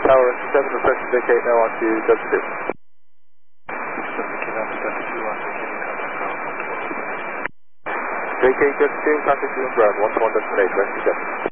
Tower 7, request to vacate now on to Delta 2. Vacate Delta 2, contact you on ground, 1-1 destination, rest of